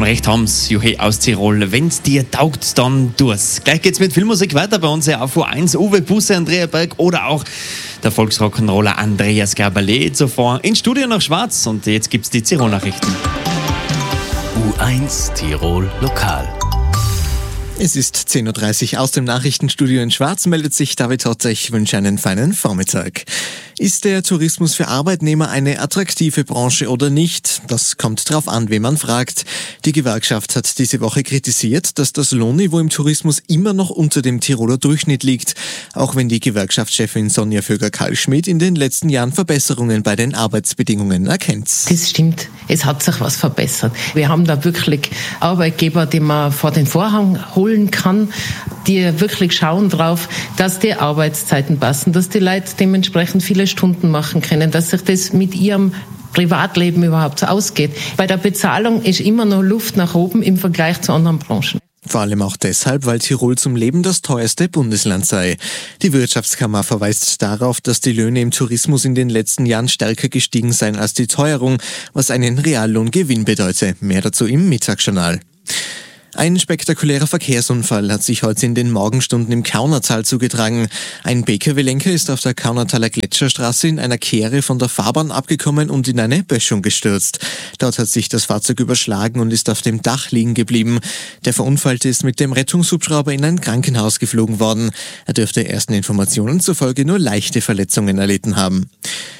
recht haben's, Juhe aus Tirol. Wenn's dir taugt, dann tu's. Gleich geht's mit Filmmusik weiter bei uns auf U1. Uwe Busse, Andrea Berg oder auch der Volksrock'n'Roller Andreas Gabalé zuvor ins Studio nach Schwarz. Und jetzt gibt's die Tirol-Nachrichten. U1 Tirol Lokal. Es ist 10.30 Uhr aus dem Nachrichtenstudio in Schwarz, meldet sich David Hotter. Ich wünsche einen feinen Vormittag. Ist der Tourismus für Arbeitnehmer eine attraktive Branche oder nicht? Das kommt drauf an, wen man fragt. Die Gewerkschaft hat diese Woche kritisiert, dass das Lohnniveau im Tourismus immer noch unter dem Tiroler Durchschnitt liegt, auch wenn die Gewerkschaftschefin Sonja Vöger-Kalschmidt in den letzten Jahren Verbesserungen bei den Arbeitsbedingungen erkennt. Das stimmt, es hat sich was verbessert. Wir haben da wirklich Arbeitgeber, die man vor den Vorhang holen kann, die wirklich schauen drauf, dass die Arbeitszeiten passen, dass die Leute dementsprechend viele Stunden machen können, dass sich das mit ihrem Privatleben überhaupt so ausgeht. Bei der Bezahlung ist immer noch Luft nach oben im Vergleich zu anderen Branchen. Vor allem auch deshalb, weil Tirol zum Leben das teuerste Bundesland sei. Die Wirtschaftskammer verweist darauf, dass die Löhne im Tourismus in den letzten Jahren stärker gestiegen seien als die Teuerung, was einen Reallohngewinn bedeute. Mehr dazu im Mittagsjournal. Ein spektakulärer Verkehrsunfall hat sich heute in den Morgenstunden im Kaunertal zugetragen. Ein Pkw-Lenker ist auf der Kaunertaler Gletscherstraße in einer Kehre von der Fahrbahn abgekommen und in eine Böschung gestürzt. Dort hat sich das Fahrzeug überschlagen und ist auf dem Dach liegen geblieben. Der Verunfallte ist mit dem Rettungshubschrauber in ein Krankenhaus geflogen worden. Er dürfte ersten Informationen zufolge nur leichte Verletzungen erlitten haben.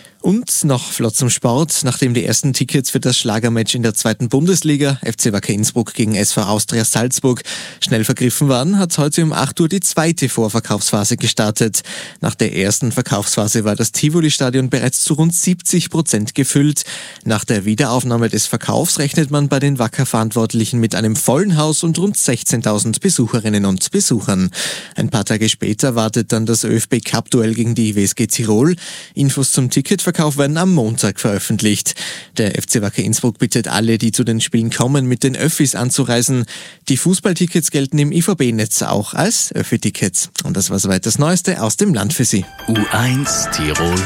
Und noch flott zum Sport. Nachdem die ersten Tickets für das Schlagermatch in der 2. Bundesliga, FC Wacker Innsbruck gegen SV Austria Salzburg, schnell vergriffen waren, hat heute um 8 Uhr die zweite Vorverkaufsphase gestartet. Nach der ersten Verkaufsphase war das Tivoli-Stadion bereits zu rund 70% gefüllt. Nach der Wiederaufnahme des Verkaufs rechnet man bei den Wacker-Verantwortlichen mit einem vollen Haus und rund 16.000 Besucherinnen und Besuchern. Ein paar Tage später wartet dann das ÖFB-Cup-Duell gegen die WSG Tirol. Infos zum Ticketverkauf werden am Montag veröffentlicht. Der FC Wacker Innsbruck bittet alle, die zu den Spielen kommen, mit den Öffis anzureisen. Die Fußballtickets gelten im IVB-Netz auch als Öffi-Tickets. Und das war soweit das Neueste aus dem Land für Sie. U1 Tirol